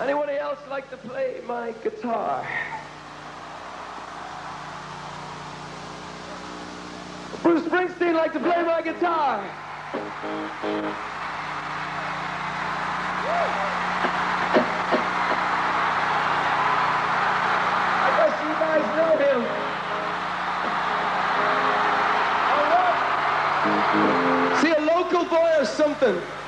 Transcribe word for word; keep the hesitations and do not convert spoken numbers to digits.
Anybody else like to play my guitar? Bruce Springsteen like to play my guitar. I guess you guys know him. All right. See, a local boy or something.